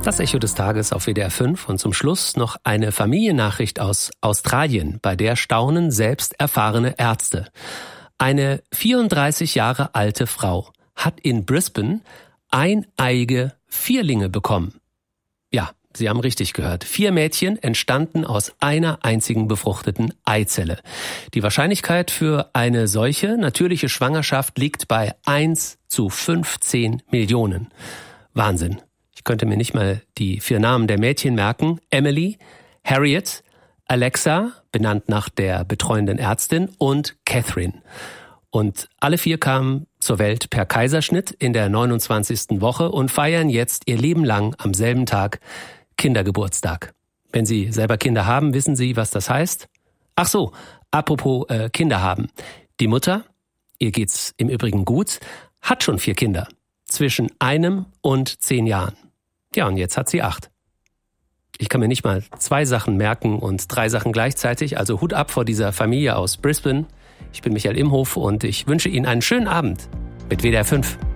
Das Echo des Tages auf WDR 5 und zum Schluss noch eine Familiennachricht aus Australien, bei der staunen selbst erfahrene Ärzte. Eine 34 Jahre alte Frau hat in Brisbane eineiige Vierlinge bekommen. Ja, Sie haben richtig gehört. 4 Mädchen entstanden aus einer einzigen befruchteten Eizelle. Die Wahrscheinlichkeit für eine solche natürliche Schwangerschaft liegt bei 1 zu 15 Millionen. Wahnsinn. Ich könnte mir nicht mal die 4 Namen der Mädchen merken. Emily, Harriet, Alexa, benannt nach der betreuenden Ärztin, und Catherine. Und alle 4 kamen zur Welt per Kaiserschnitt in der 29. Woche und feiern jetzt ihr Leben lang am selben Tag Kindergeburtstag. Wenn Sie selber Kinder haben, wissen Sie, was das heißt? Ach so, apropos Kinder haben. Die Mutter, ihr geht's im Übrigen gut, hat schon 4 Kinder. Zwischen 1 und 10 Jahren. Ja, und jetzt hat sie 8. Ich kann mir nicht mal 2 Sachen merken und 3 Sachen gleichzeitig. Also Hut ab vor dieser Familie aus Brisbane. Ich bin Michael Imhof und ich wünsche Ihnen einen schönen Abend mit WDR 5.